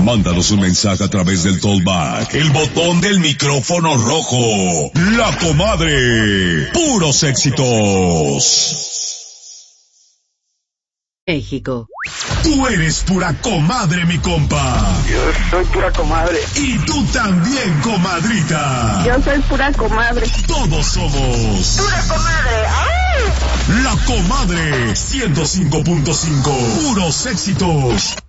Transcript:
Mándanos un mensaje a través del Tollback, el botón del micrófono rojo. La Comadre. Puros éxitos. México. Tú eres pura comadre, mi compa. Yo soy pura comadre. Y tú también, comadrita. Yo soy pura comadre. Todos somos ¡Pura comadre! ¡Ay! La Comadre 105.5. Puros éxitos.